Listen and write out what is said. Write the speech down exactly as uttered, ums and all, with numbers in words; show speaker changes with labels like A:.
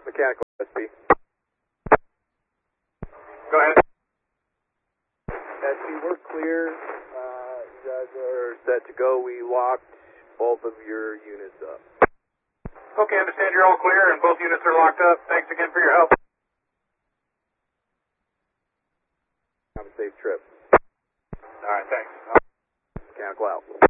A: Mechanical S P.
B: Go ahead.
A: S P, we're clear. Uh, you guys are set to go. We locked both of your units up.
B: Okay, understand you're all clear and both units are locked up. Thanks again for your help.
A: Have a safe trip.
B: All right, thanks.
A: Mechanical out.